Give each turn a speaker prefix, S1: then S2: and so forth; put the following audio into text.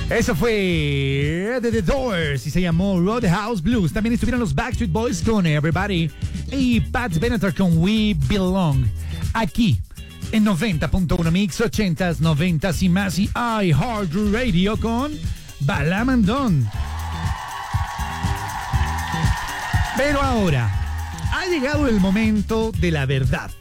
S1: Eso fue de The Doors y se llamó Roadhouse Blues. También estuvieron los Backstreet Boys con Everybody y Pat Benatar con We Belong. Aquí en 90.1 Mix 80s, 90s y más y iHeartRadio con Balamandón. Pero ahora ha llegado el momento de la verdad.